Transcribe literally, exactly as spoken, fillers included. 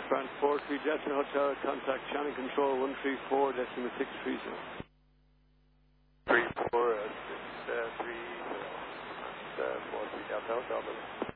France four three Jasmine Hotel, contact channel control one three four, decimal six three zero. three four, uh, six, uh, three, uh, four three Delta Hotel.